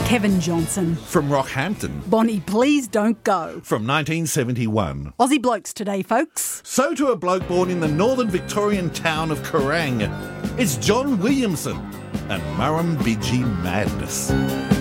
Kevin Johnson. From Rockhampton. Bonnie, please don't go. From 1971. Aussie blokes today, folks. So to a bloke born in the northern Victorian town of Kerrang. It's John Williamson and Murrumbidgee Madness.